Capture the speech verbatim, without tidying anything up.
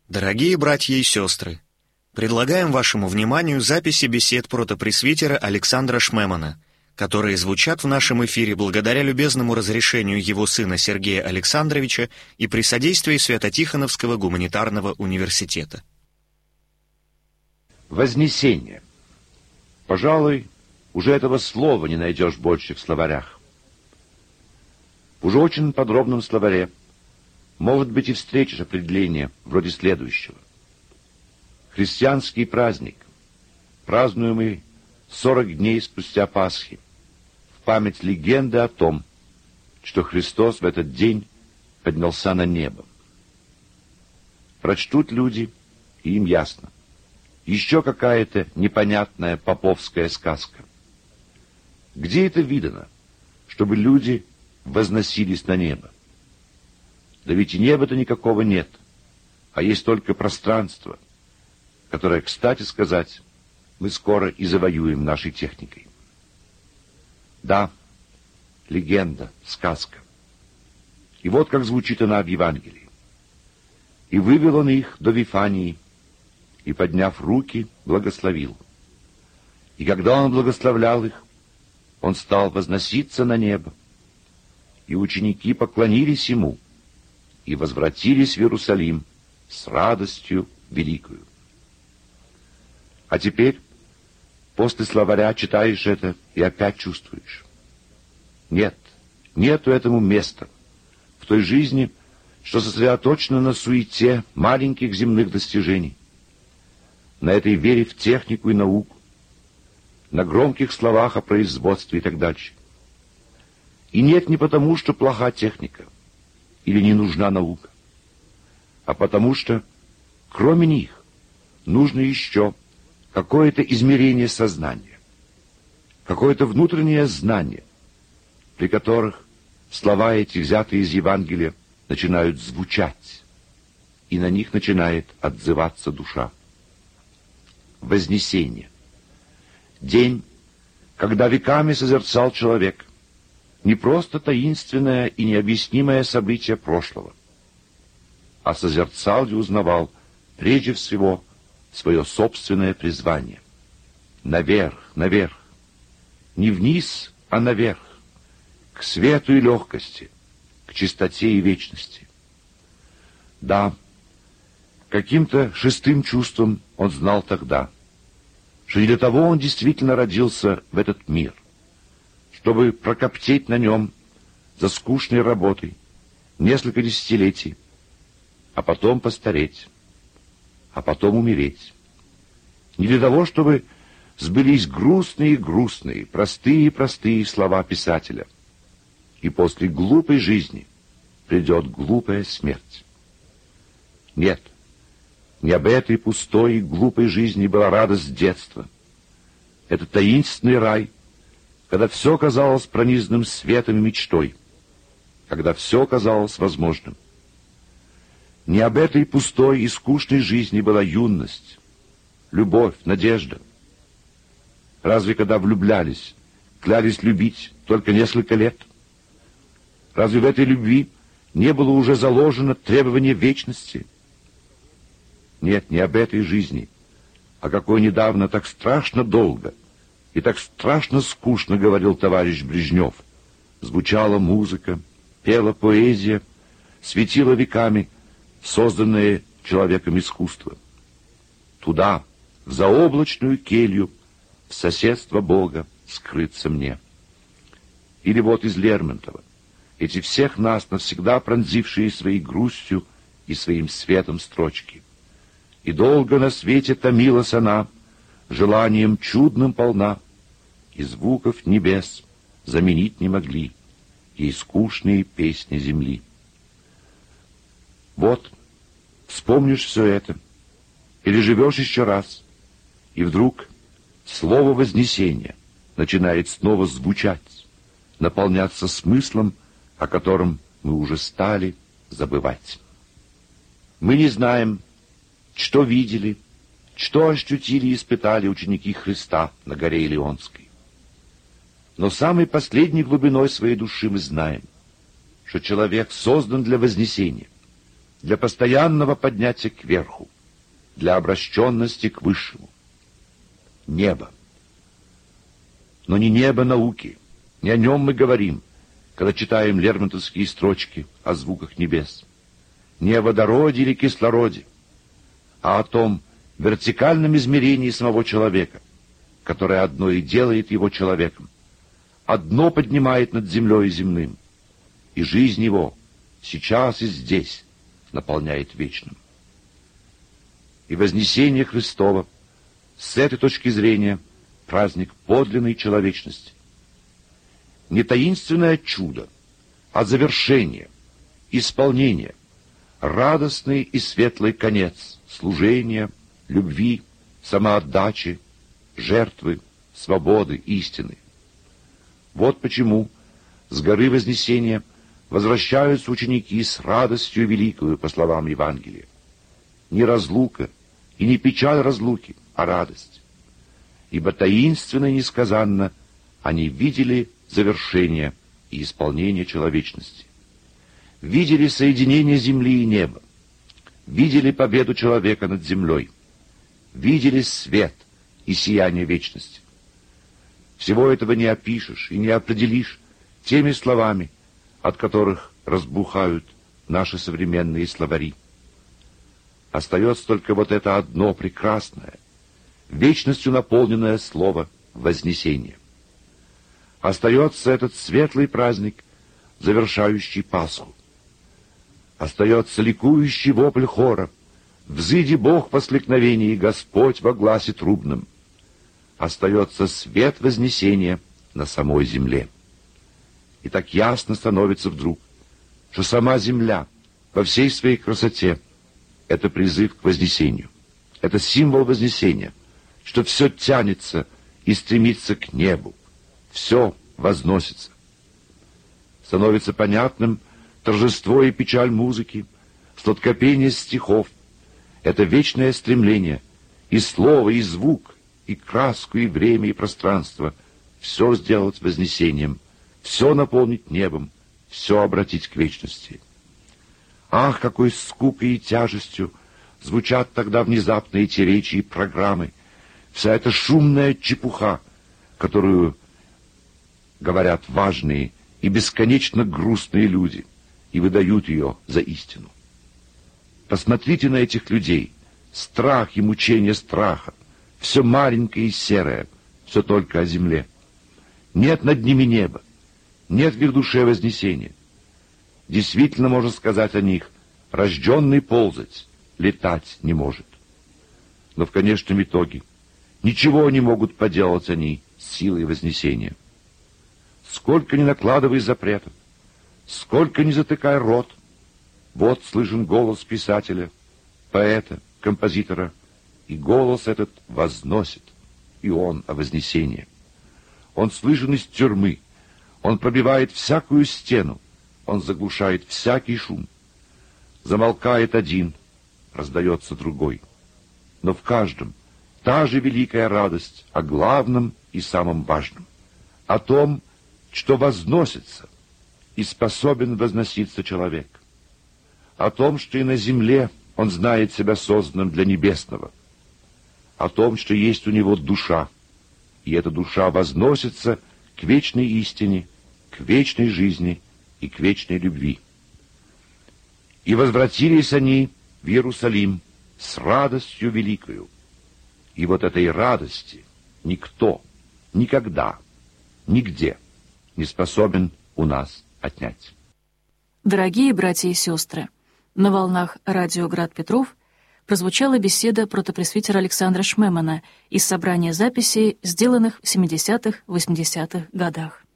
Дорогие братья и сестры, предлагаем вашему вниманию записи бесед протопресвитера Александра Шмемана, которые звучат в нашем эфире благодаря любезному разрешению его сына Сергея Александровича и при содействии Свято-Тихоновского гуманитарного университета. Вознесение. Пожалуй, уже этого слова не найдешь больше в словарях. В уже очень подробном словаре может быть и встретишь определение вроде следующего. Христианский праздник, празднуемый сорок дней спустя Пасхи, в память легенды о том, что Христос в этот день поднялся на небо. Прочтут люди, и им ясно. Еще какая-то непонятная поповская сказка. Где это видано, чтобы люди возносились на небо? Да ведь и неба-то никакого нет, а есть только пространство, которое, кстати сказать, мы скоро и завоюем нашей техникой. Да, легенда, сказка. И вот как звучит она в Евангелии. «И вывел он их до Вифании, и, подняв руки, благословил. И когда он благословлял их, он стал возноситься на небо, и ученики поклонились ему, и возвратились в Иерусалим с радостью великою». А теперь, после словаря, читаешь это и опять чувствуешь. Нет, нету этому места в той жизни, что сосредоточена на суете маленьких земных достижений, на этой вере в технику и науку, на громких словах о производстве и так дальше. И нет не потому, что плоха техника или не нужна наука, а потому что, кроме них, нужно еще какое-то измерение сознания, какое-то внутреннее знание, при которых слова эти, взятые из Евангелия, начинают звучать, и на них начинает отзываться душа. Вознесение. День, когда веками созерцал человек не просто таинственное и необъяснимое событие прошлого, а созерцал и узнавал прежде всего свое собственное призвание. Наверх, наверх. Не вниз, а наверх. К свету и легкости, к чистоте и вечности. Да, каким-то шестым чувством он знал тогда, что не для того он действительно родился в этот мир, чтобы прокоптеть на нем за скучной работой несколько десятилетий, а потом постареть, а потом умереть. Не для того, чтобы сбылись грустные-грустные, простые-простые слова писателя, и после глупой жизни придет глупая смерть. Нет, не об этой пустой и глупой жизни была радость детства. Это таинственный рай, когда все казалось пронизанным светом и мечтой, когда все казалось возможным. Не об этой пустой и скучной жизни была юность, любовь, надежда. Разве когда влюблялись, клялись любить только несколько лет? Разве в этой любви не было уже заложено требование вечности? Нет, не об этой жизни, а какой недавно так страшно долго и так страшно скучно говорил товарищ Брежнев. Звучала музыка, пела поэзия, светила веками созданное человеком искусство. Туда, в заоблачную келью, в соседство Бога скрыться мне. Или вот из Лермонтова, эти всех нас навсегда пронзившие своей грустью и своим светом строчки. И долго на свете томилась она, желанием чудным полна, и звуков небес заменить не могли ей скучные песни земли. Вот, вспомнишь все это, или живешь еще раз, и вдруг слово «вознесение» начинает снова звучать, наполняться смыслом, о котором мы уже стали забывать. Мы не знаем, что видели, что ощутили и испытали ученики Христа на горе Илионской. Но самой последней глубиной своей души мы знаем, что человек создан для вознесения, для постоянного поднятия кверху, для обращенности к высшему. Небо. Но не небо науки, не о нем мы говорим, когда читаем лермонтовские строчки о звуках небес. Не о водороде или кислороде, а о том вертикальном измерении самого человека, которое одно и делает его человеком, одно поднимает над землей и земным, и жизнь его сейчас и здесь наполняет вечным. И вознесение Христово с этой точки зрения праздник подлинной человечности. Не таинственное чудо, а завершение, исполнение, радостный и светлый конец служения, любви, самоотдачи, жертвы, свободы, истины. Вот почему с горы Вознесения возвращаются ученики с радостью великою, по словам Евангелия. Не разлука и не печаль разлуки, а радость. Ибо таинственно и несказанно они видели завершение и исполнение человечности. Видели соединение земли и неба. Видели победу человека над землей. Видели свет и сияние вечности. Всего этого не опишешь и не определишь теми словами, от которых разбухают наши современные словари. Остается только вот это одно прекрасное, вечностью наполненное слово «вознесение». Остается этот светлый праздник, завершающий Пасху. Остается ликующий вопль хора: «Взыди Бог воскликновение, и Господь во гласе трубном». Остается свет вознесения на самой земле. И так ясно становится вдруг, что сама земля во всей своей красоте — это призыв к вознесению. Это символ вознесения, что все тянется и стремится к небу, все возносится. Становится понятным торжество и печаль музыки, сладкопение стихов. Это вечное стремление и слово, и звук, и краску, и время, и пространство все сделать вознесением, все наполнить небом, все обратить к вечности. Ах, какой скукой и тяжестью звучат тогда внезапно эти речи и программы, вся эта шумная чепуха, которую говорят важные и бесконечно грустные люди, и выдают ее за истину. Посмотрите на этих людей. Страх и мучение страха. Все маленькое и серое, все только о земле. Нет над ними неба, нет в их душе вознесения. Действительно, можно сказать о них: рожденный ползать, летать не может. Но в конечном итоге ничего не могут поделать они с силой вознесения. Сколько ни накладывай запретов, сколько ни затыкай рот, вот слышен голос писателя, поэта, композитора, и голос этот возносит, и он о вознесении. Он слышен из тюрьмы, он пробивает всякую стену, он заглушает всякий шум. Замолкает один, раздается другой. Но в каждом та же великая радость о главном и самом важном, о том, что возносится и способен возноситься человек, о том, что и на земле он знает себя созданным для небесного, о том, что есть у него душа, и эта душа возносится к вечной истине, к вечной жизни и к вечной любви. И возвратились они в Иерусалим с радостью великою. И вот этой радости никто, никогда, нигде не способен у нас отнять. Дорогие братья и сестры, на волнах радио «Град Петров» прозвучала беседа протопресвитера Александра Шмемана из собрания записей, сделанных в семидесятых-восьмидесятых годах.